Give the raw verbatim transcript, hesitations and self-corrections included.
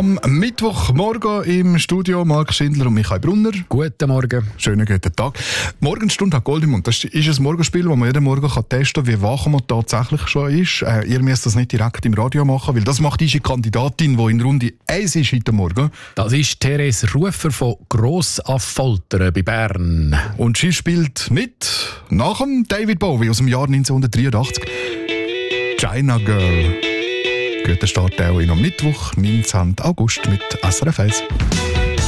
Am Mittwochmorgen im Studio Marc Schindler und Michael Brunner. Guten Morgen. Schönen guten Tag. Morgenstunde hat Gold im Mund. Das ist ein Morgenspiel, wo man jeden Morgen kann testen kann, wie wach man tatsächlich schon ist. Äh, ihr müsst das nicht direkt im Radio machen, weil das macht unsere Kandidatin, die in Runde eins ist heute Morgen. Das ist Therese Rufer von Grossaffoltern bei Bern. Und sie spielt mit nach dem David Bowie aus dem Jahr neunzehnhundertdreiundachtzig. China Girl. Guten Start auch am Mittwoch, neunzehnten August mit S R F eins.